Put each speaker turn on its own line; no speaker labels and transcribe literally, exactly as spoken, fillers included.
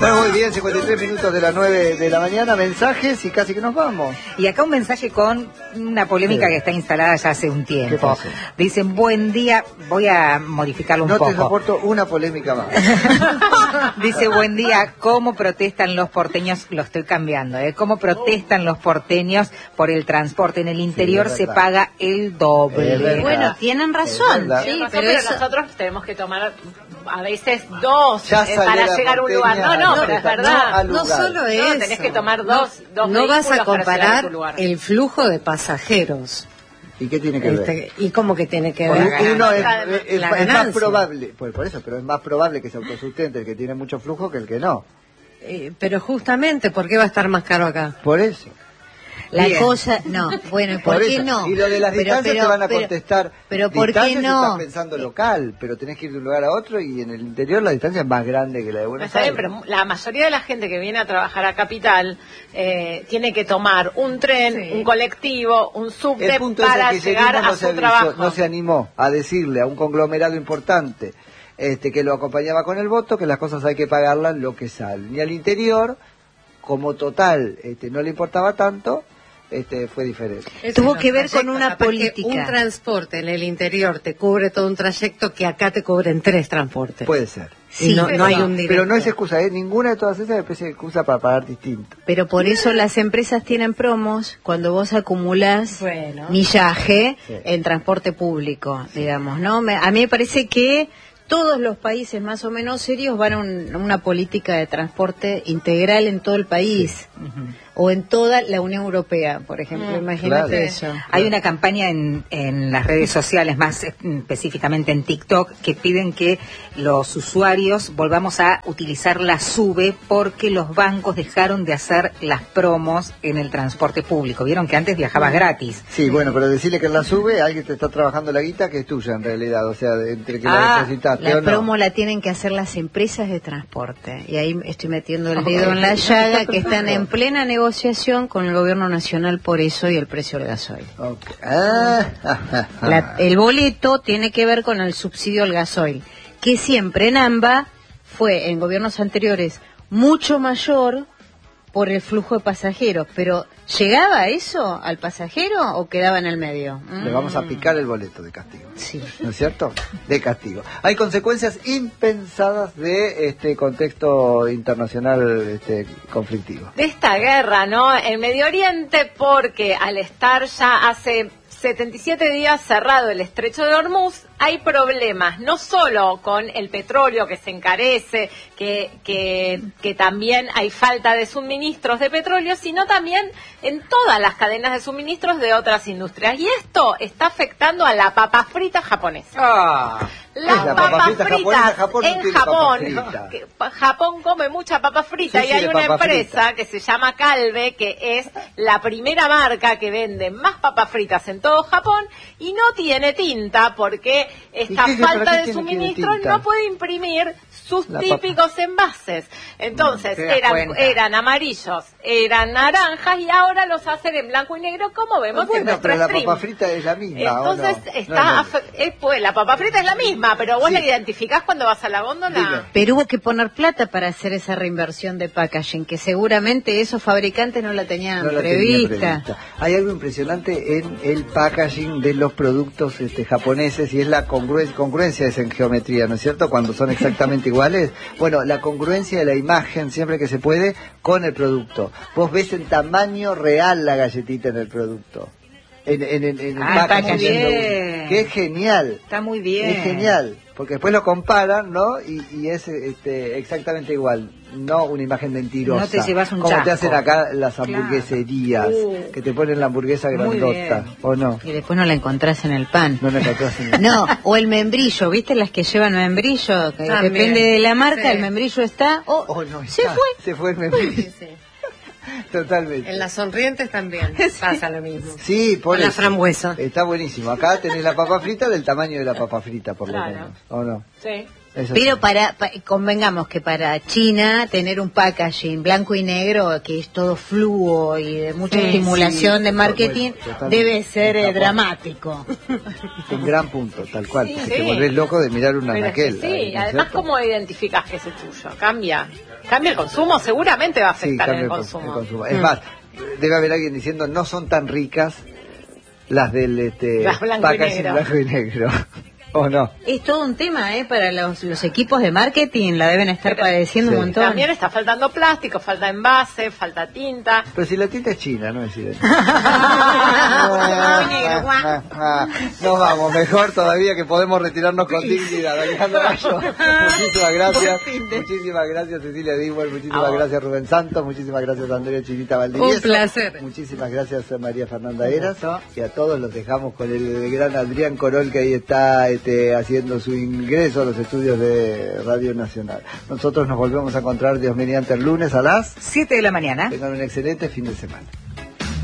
Bueno, muy bien, cincuenta y tres minutos de las nueve de la mañana, mensajes y casi que nos vamos.
Y acá un mensaje con una polémica
sí.
que está instalada ya hace un tiempo.
¿Qué pasó?
Dicen, buen día, voy a modificarlo un
no
poco.
No te soporto una polémica más.
Dice, buen día, ¿cómo protestan los porteños? Lo estoy cambiando, ¿eh? ¿Cómo protestan los porteños por el transporte? En el interior sí, se paga el doble.
Bueno, tienen razón.
Sí,
sí,
razón
pero,
pero
eso...
nosotros tenemos que tomar a veces dos
ya
eh, para llegar a un lugar. No, no,
no
pero es verdad.
No, no solo
no,
eso.
Tenés que tomar dos, dos
No vas a comparar
a
el flujo de pasajeros.
¿Y qué tiene que
este,
ver?
¿Y cómo que tiene que
Porque
ver?
uno es,
la,
es, es,
la
es más probable, pues por eso, pero es más probable que se autosustente el que tiene mucho flujo que el que no.
Eh, pero justamente, ¿por qué va a estar más caro acá?
Por eso.
La
Bien.
cosa, no, bueno, ¿por,
por
qué
eso.
no?
Y lo de las
pero,
distancias
pero,
te van a
pero,
contestar.
Pero ¿por qué no?
Estás pensando local, pero tenés que ir de un lugar a otro y en el interior la distancia es más grande que la de Buenos
Está bien,
Aires.
pero la mayoría de la gente que viene a trabajar a Capital eh, tiene que tomar un tren,
sí.
un colectivo, un subte para
es
llegar
no
a
se
su
avisó,
trabajo.
No se animó a decirle a un conglomerado importante este que lo acompañaba con el voto que las cosas hay que pagarlas lo que salen. Y al interior, como total este, no le importaba tanto, este fue diferente.
Eso
Tuvo
no,
que ver con
trayecto,
una política.
Un transporte en el interior te cubre todo un trayecto que acá te cubren tres transportes.
Puede ser.
Sí, no,
pero,
no hay un directo.
Pero no es excusa, ¿eh? Ninguna de todas esas me parece excusa para pagar distinto.
Pero por eso las empresas tienen promos cuando vos acumulás
bueno.
millaje
sí.
en transporte público, digamos, ¿no? Me, a mí me parece que todos los países más o menos serios van a un, una política de transporte integral en todo el país.
Sí.
Uh-huh. O en toda la Unión Europea, por ejemplo. Mm, Imagínate
claro.
eso.
Hay claro. una campaña en, en las redes sociales, más específicamente en TikTok, que piden que los usuarios volvamos a utilizar la SUBE porque los bancos dejaron de hacer las promos en el transporte público. Vieron que antes viajabas gratis.
Sí, bueno, pero decirle que en la SUBE alguien te está trabajando la guita que es tuya en realidad, o sea, entre que
ah,
la necesitaste
la
o no.
promo la tienen que hacer las empresas de transporte. Y ahí estoy metiendo el dedo en la llaga, que están en plena negociación con el gobierno nacional por eso y el precio del gasoil.
Okay. Ah, ah, ah, ah.
La, el boleto tiene que ver con el subsidio al gasoil, que siempre en AMBA fue en gobiernos anteriores mucho mayor por el flujo de pasajeros, pero ¿llegaba eso al pasajero o quedaba en el medio?
Le vamos a picar el boleto de castigo.
Sí.
¿No es cierto? De castigo. Hay consecuencias impensadas de este contexto internacional este, conflictivo.
De esta guerra, ¿no? En Medio Oriente, porque al estar ya hace setenta y siete días cerrado el estrecho de Hormuz, hay problemas, no solo con el petróleo que se encarece, que, que, que también hay falta de suministros de petróleo, sino también en todas las cadenas de suministros de otras industrias. Y esto está afectando a la papa frita japonesa.
Ah,
Las
la
papas
papa frita
fritas
japonesa, Japón no
en
tiene
Japón,
papa frita.
que, Japón come mucha papa frita
Sí,
y
sí,
hay
de
una
papa
empresa
frita.
que se llama Calve, que es la primera marca que vende más papas fritas en todo Japón y no tiene tinta porque esta
qué-
falta
para qué
de
tiene-
suministro
tiene tinta?
no puede imprimir sus
La
típicos envases. Entonces
Te das
eran,
cuenta.
eran amarillos, eran naranjas y ahora los hacen en blanco y negro como vemos
Ah, bueno,
en nuestro
pero la
stream.
papa frita es la misma,
Entonces
¿o no?
está,
No, no.
afe- es, pues, la papa frita es la misma, pero vos
Sí.
la identificás cuando vas a la góndola.
Dime.
Pero hubo que poner plata para hacer esa reinversión de packaging, que seguramente esos fabricantes no la tenían
No la tenía
prevista.
prevista. Hay algo impresionante en el packaging de los productos este, japoneses y es la congruen- congruencia es en geometría, ¿no es cierto? Cuando son exactamente iguales. Bueno, la congruencia de la imagen siempre que se puede con el producto. Vos ves en tamaño real la galletita en el producto. En, en, en, en el
Ah,
packaging.
está muy bien.
Que es genial.
Está muy bien.
Es genial. Porque después lo comparan, ¿no? Y, y es este, exactamente igual. No una imagen mentirosa.
No te llevas un
como
chasco.
te hacen acá las
Claro.
hamburgueserías.
Uh.
Que te ponen la hamburguesa
Muy
grandota.
bien.
¿O no?
Y después no la encontrás en el pan.
No la encontrás en el-
No, o el membrillo, ¿viste las que llevan membrillo? Que
También.
depende de la marca,
Sí.
el membrillo está... Oh,
Oh, no
se
está.
fue.
Se fue el membrillo.
Sí, sí.
Totalmente.
En las sonrientes también pasa lo mismo.
Sí, por
Con la
eso.
frambuesa.
Está buenísimo. Acá tenés la papa frita del tamaño de la papa frita, por lo
Claro.
menos. ¿O no?
Sí.
Eso
Pero
sí.
para, pa- convengamos que para China tener un packaging blanco y negro que es todo fluo y de mucha
Sí,
estimulación
sí,
de marketing
por supuesto, totalmente.
debe ser eh,
Japón.
dramático.
Es un gran punto, tal cual.
Sí,
porque
sí.
te volvés loco de mirar una
Pero es que
naquel.
sí,
ahí, ¿no es
además,
cierto?
¿cómo identificás que ese es tuyo? Cambia. Cambia el consumo, seguramente va a
Sí,
afectar
cambia
en el
el,
consumo.
el consumo. Es
Mm.
más, debe haber alguien diciendo no son tan ricas las del este,
Las blanco y
packaging
negro.
blanco y negro. ¿O no?
Es todo un tema, ¿eh? Para los, los equipos de marketing la deben estar
Pero-
padeciendo
Sí.
un montón.
También está faltando plástico, falta envase, falta tinta.
Pero si la tinta es china, no es chilena.
Blanco y negro, guau.
Nos vamos, mejor todavía que podemos retirarnos con dignidad. Alejandro Gallo, muchísimas gracias. Muchísimas gracias Cecilia Dewar, muchísimas
A vos.
gracias Rubén Santos, muchísimas gracias Andrea Chinita Valdivieso.
Un placer.
Muchísimas gracias a María Fernanda Eras. Y a todos los dejamos con el gran Adrián Corol, que ahí está este, haciendo su ingreso a los estudios de Radio Nacional. Nosotros nos volvemos a encontrar, Dios mediante, el lunes a las...
siete de la mañana.
Tengan un excelente fin de semana.